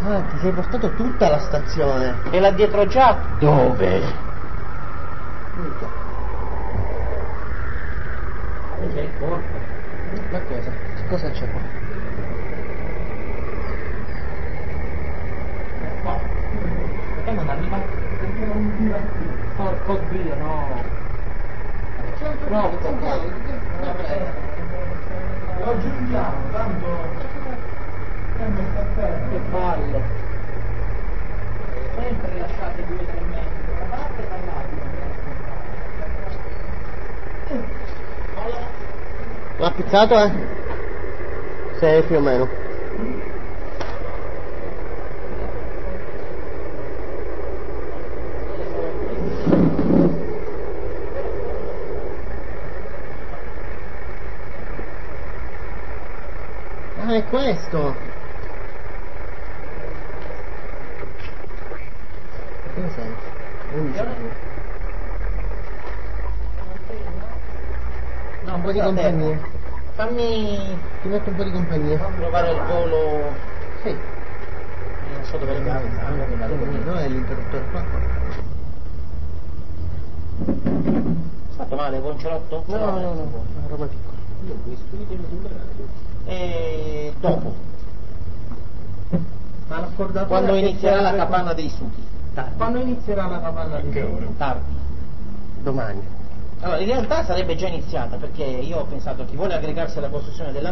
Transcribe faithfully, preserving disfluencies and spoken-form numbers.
Ah, ti sei portato tutta la stazione. E là dietro già? Dove? Minchia. C'è il corpo. Ma cosa? Che cosa c'è qua? No. Perché non arriva? Porco Dio, no. Troppo. Lo aggiungiamo, tanto Che palle. Sempre lasciate due o tre metri da una parte e dall'altra. L'ha pizzato, eh? Sei più o meno. Ah, è questo! Che sei? undici. No, Un po' di compagnia. Fammi Ti metto un po' di compagnia. provare il volo. Sì. Non so dove è. Dov'è l'interruttore qua? È stato male, buon cerotto? No, no, no, no, una roba piccola. io questo idem sulla radio. E dopo, Ma l'accordatore quando che inizierà la serve capanna con- dei succhi. Tardi. Quando inizierà la capanna dei A che succhi? ora? Tardi. Domani. Allora, in realtà sarebbe già iniziata, perché io ho pensato chi vuole aggregarsi alla costruzione della